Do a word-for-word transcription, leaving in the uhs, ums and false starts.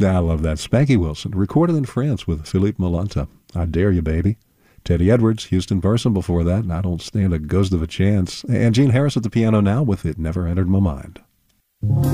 I love that. Spanky Wilson, recorded in France with Philippe Molanta. I Dare You, Baby. Teddy Edwards, Houston Person before that, and I Don't Stand a Ghost of a Chance. And Gene Harris at the piano now with It Never Entered My Mind.